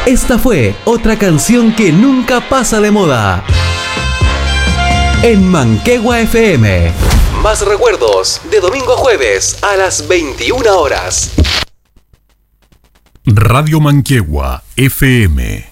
Esta fue otra canción que nunca pasa de moda. En Manquehue FM. Más recuerdos de domingo a jueves a las 21 horas. Radio Manquehue FM.